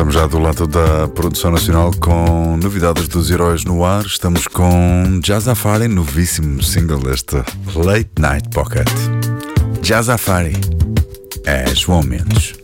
Estamos já do lado da produção nacional com novidades dos heróis no ar. Estamos com Jazzafari, novíssimo single deste Late Night Pocket. Jazzafari é João Mendes.